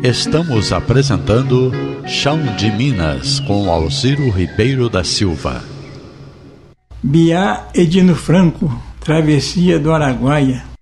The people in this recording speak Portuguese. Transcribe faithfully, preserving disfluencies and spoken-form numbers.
Estamos apresentando Chão de Minas, com Alciro Ribeiro da Silva. Biá Edino Franco, Travessia do Araguaia.